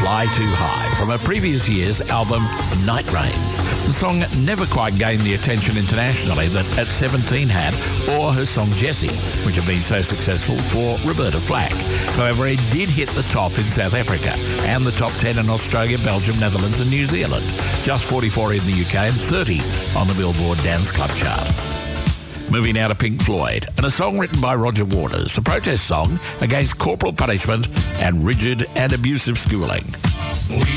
Fly Too High from a previous year's album Night Rains. The song never quite gained the attention internationally that At 17 had, or her song Jessie, which had been so successful for Roberta Flack. However, it did hit the top in South Africa and the top 10 in Australia, Belgium, Netherlands and New Zealand. Just 44 in the UK and 30 on the Billboard Dance Club chart. Moving now to Pink Floyd, and a song written by Roger Waters, a protest song against corporal punishment and rigid and abusive schooling.